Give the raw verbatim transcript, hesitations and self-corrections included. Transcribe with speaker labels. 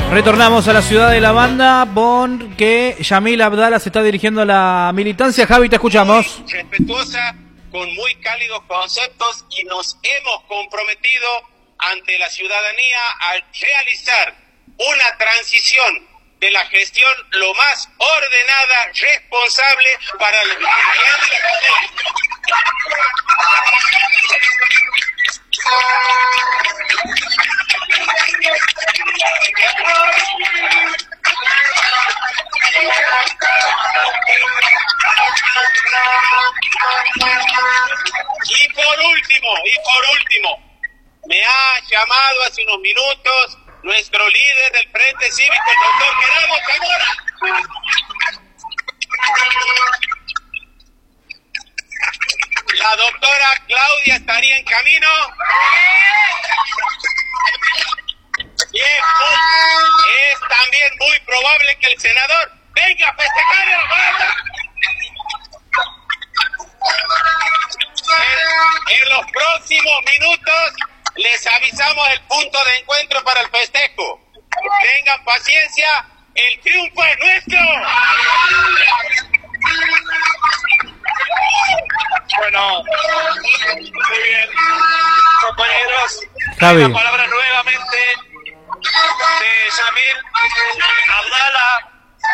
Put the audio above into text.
Speaker 1: Retornamos a la ciudad de la banda porque Yamil Abdala se está dirigiendo a la militancia. Javi, te escuchamos.
Speaker 2: Muy respetuosa, con muy cálidos conceptos, y nos hemos comprometido ante la ciudadanía a realizar una transición de la gestión lo más ordenada, responsable para el bien de la comunidad. Y por último, y por último, me ha llamado hace unos minutos nuestro líder del Frente Cívico, el doctor Gerardo Zamora. La doctora Claudia estaría en camino. Y es, es también muy probable que el senador venga a festejar en la banda. En, en los próximos minutos les avisamos el punto de encuentro para el festejo. Tengan paciencia, el triunfo es nuestro. Bueno, muy bien, compañeros.
Speaker 1: Javi.